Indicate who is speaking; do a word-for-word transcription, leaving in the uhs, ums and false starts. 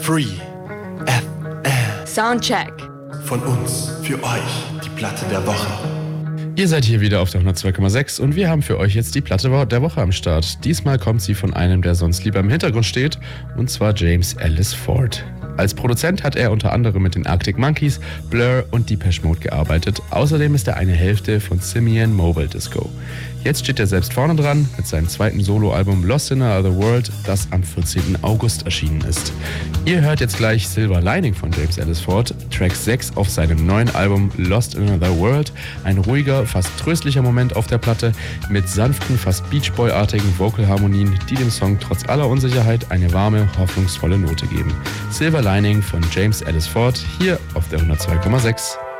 Speaker 1: Free F M.
Speaker 2: Soundcheck.
Speaker 1: Von uns, für euch, die Platte der Woche.
Speaker 3: Ihr seid hier wieder auf der hundertzwei Komma sechs und wir haben für euch jetzt die Platte der Woche am Start. Diesmal kommt sie von einem, der sonst lieber im Hintergrund steht, und zwar James Ellis Ford. Als Produzent hat er unter anderem mit den Arctic Monkeys, Blur und Depeche Mode gearbeitet. Außerdem ist er eine Hälfte von Simian Mobile Disco. Jetzt steht er selbst vorne dran mit seinem zweiten Soloalbum Lost in Another World, das am vierzehnten August erschienen ist. Ihr hört jetzt gleich Silver Lining von James Ellis Ford, Track sechs auf seinem neuen Album Lost in Another World. Ein ruhiger, fast tröstlicher Moment auf der Platte mit sanften, fast Beach Boy-artigen Vocalharmonien, die dem Song trotz aller Unsicherheit eine warme, hoffnungsvolle Note geben. Silver Lining von James Ellis Ford hier auf der hundertzwei Komma sechs.